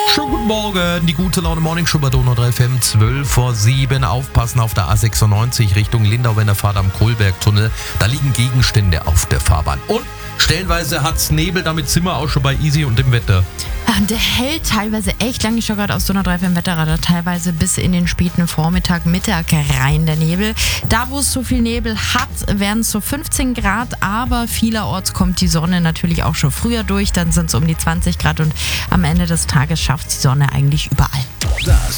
Schönen guten Morgen, die gute Laune Morning Show bei Donau 3 FM, 12:07. Aufpassen auf der A96 Richtung Lindau, wenn der Fahrt am Kohlbergtunnel. Da liegen Gegenstände auf der Fahrbahn. Und stellenweise hat's Nebel, damit sind wir auch schon bei Easy und dem Wetter. Der hält teilweise echt lange. Ich schaue gerade aus Donau 3 FM Wetterradar, teilweise bis in den späten Vormittag, Mittag rein der Nebel. Da, wo es so viel Nebel hat, wären es so 15 Grad, aber vielerorts kommt die Sonne natürlich auch schon früher durch. Dann sind es um die 20 Grad und am Ende des Tages schafft die Sonne eigentlich überall. Das